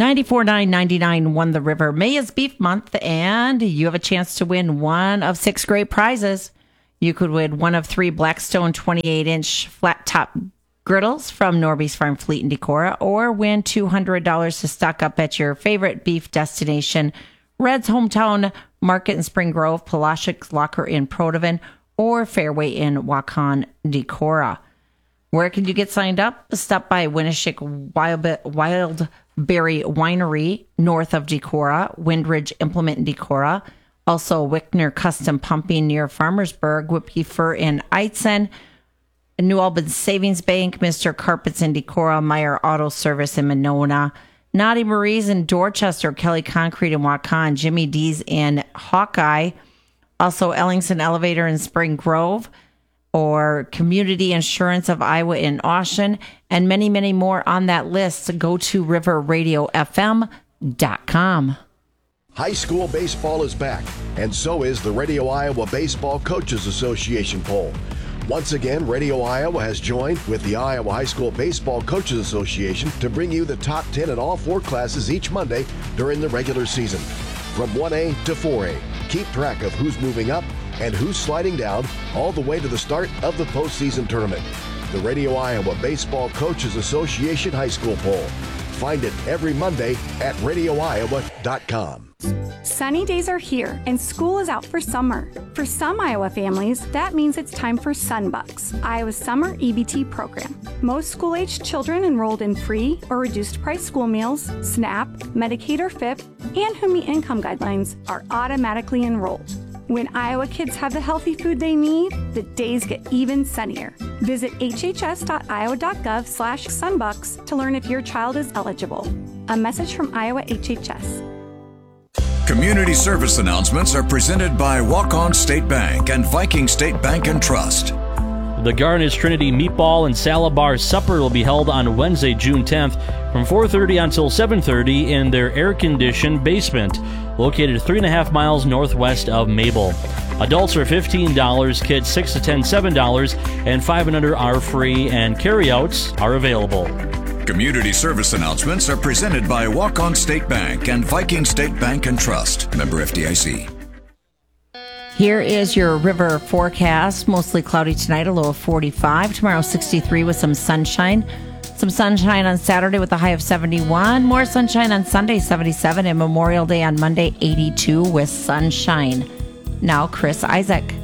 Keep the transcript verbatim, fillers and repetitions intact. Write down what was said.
ninety-four point nine ninety-nine won the River. May is Beef Month, and you have a chance to win one of six great prizes. You could win one of three Blackstone twenty-eight inch flat top griddles from Norby's Farm Fleet and Decorah, or win two hundred dollars to stock up at your favorite beef destination, Red's Hometown Market in Spring Grove, Palacic Locker in Protivin, or Fairway in Waukon, Decorah. Where can you get signed up? Stop by Winneshiek Wildberry Winery, north of Decorah, Windridge Implement in Decorah, also Wickner Custom Pumping near Farmersburg, Whippy Fur in Eitzen, New Albans Savings Bank, Mister Carpets in Decorah, Meyer Auto Service in Monona, Naughty Marie's in Dorchester, Kelly Concrete in Waukon, Jimmy D's in Hawkeye, also Ellingson Elevator in Spring Grove, or Community Insurance of Iowa in Austin, and many, many more on that list. Go to river radio f m dot com. High school baseball is back, and so is the Radio Iowa Baseball Coaches Association poll. Once again, Radio Iowa has joined with the Iowa High School Baseball Coaches Association to bring you the top ten in all four classes each Monday during the regular season. From one A to four A, keep track of who's moving up and who's sliding down all the way to the start of the postseason tournament. The Radio Iowa Baseball Coaches Association High School Poll. Find it every Monday at radio iowa dot com. Sunny days are here, and school is out for summer. For some Iowa families, that means it's time for Sunbucks, Iowa's summer E B T program. Most school-aged children enrolled in free or reduced-price school meals, SNAP, Medicaid or F I P, and who meet income guidelines are automatically enrolled. When Iowa kids have the healthy food they need, the days get even sunnier. Visit h h s dot iowa dot gov slash sunbucks to learn if your child is eligible. A message from Iowa H H S. Community service announcements are presented by Waukon State Bank and Viking State Bank and Trust. The Garnet Trinity Meatball and Salad Bar Supper will be held on Wednesday, June tenth from four thirty until seven thirty in their air-conditioned basement, located three and a half miles northwest of Mabel. Adults are fifteen dollars, kids six to ten, seven dollars, and five and under are free, and carryouts are available. Community service announcements are presented by Waukon State Bank and Viking State Bank and Trust. Member F D I C. Here is your river forecast. Mostly cloudy tonight, a low of forty-five. Tomorrow, sixty-three with some sunshine. Some sunshine on Saturday with a high of seventy-one. More sunshine on Sunday, seventy-seven. And Memorial Day on Monday, eighty-two with sunshine. Now, Chris Isaac.